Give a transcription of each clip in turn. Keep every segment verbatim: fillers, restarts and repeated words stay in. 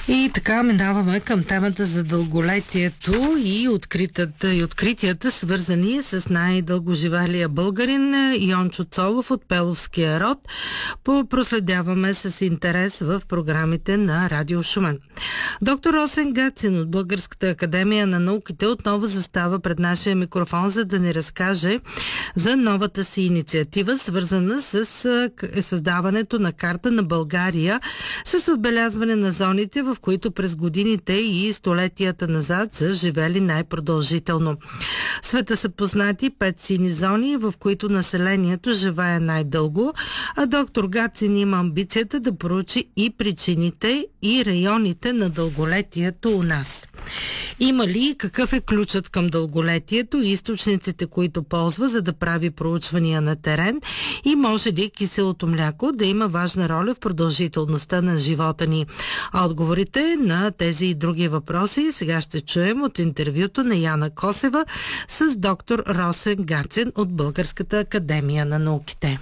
И така минаваме към темата за дълголетието и, откритата, и откритията, свързани с най-дългоживелия българин Йончо Цолов от Пеловския род. Проследяваме с интерес в програмите на Радио Шумен. Доктор Росен Гацин от Българската академия на науките отново застава пред нашия микрофон, за да ни разкаже за новата си инициатива, свързана с създаването на карта на България с отбелязване на зоните, в които през годините и столетията назад са живели най-продължително. В света са познати пет сини зони, в които населението живее най-дълго, а доктор Гацин има амбицията да проучи и причините и районите на дълголетието у нас. Има ли какъв е ключът към дълголетието и източниците, които ползва, за да прави проучвания на терен, и може ли киселото мляко да има важна роля в продължителността на живота ни? Отговорите на тези и други въпроси сега ще чуем от интервюто на Яна Косева с доктор Росен Гацин от Българската академия на науките.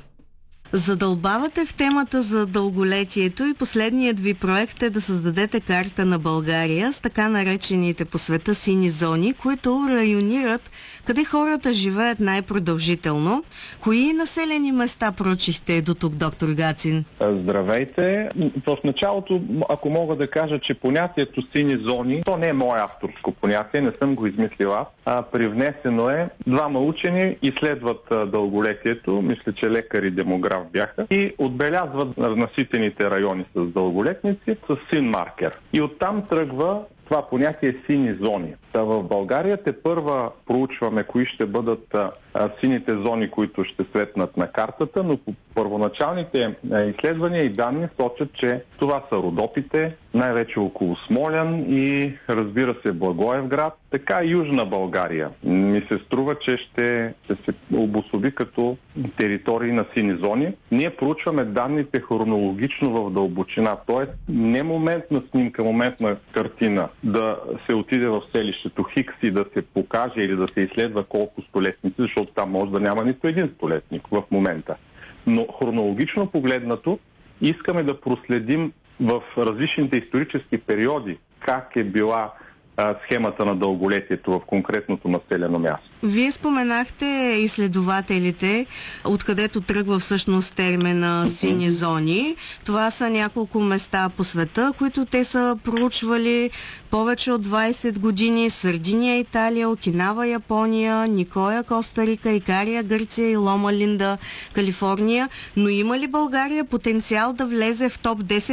Задълбавате в темата за дълголетието и последният ви проект е да създадете карта на България с така наречените по света сини зони, които районират къде хората живеят най-продължително. Кои населени места проучихте до тук, доктор Гацин? Здравейте! В началото, ако мога да кажа, че понятието сини зони, то не е мое авторско понятие, не съм го измислил аз, а привнесено е. Двама учени изследват дълголетието, мисля, че лекар и демограф бяха, и отбелязват наситените райони с дълголетници с син маркер. И оттам тръгва това понятие сини зони. Та в България тепърва проучваме кои ще бъдат а, сините зони, които ще светнат на картата, но по първоначалните а, изследвания и данни сочат, че това са Родопите, най-вече около Смолян и, разбира се, Благоевград, така и Южна България. Ми се струва, че ще, ще се обособи като територии на сини зони. Ние проучваме данните хронологично в дълбочина, т.е. не моментна снимка, моментна картина, да се отиде в селището Хикс и да се покаже или да се изследва колко столетници, защото там може да няма нито един столетник в момента. Но хронологично погледнато искаме да проследим в различните исторически периоди как е била а, схемата на дълголетието в конкретното населено място. Вие споменахте изследователите, откъдето тръгва всъщност термина сини зони. Това са няколко места по света, които те са проучвали повече от двайсет години. Сардиния, Италия, Окинава, Япония, Никоя, Коста Рика, Икария, Гърция и Лома Линда, Калифорния. Но има ли България потенциал да влезе в топ десет